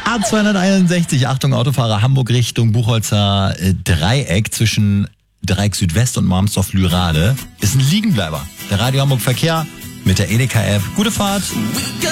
A261, Achtung Autofahrer, Hamburg Richtung Buchholzer Dreieck zwischen Dreieck Südwest und Marmsdorf-Lürade ist ein Liegenbleiber. Der Radio Hamburg Verkehr mit der Edeka-App. Gute Fahrt!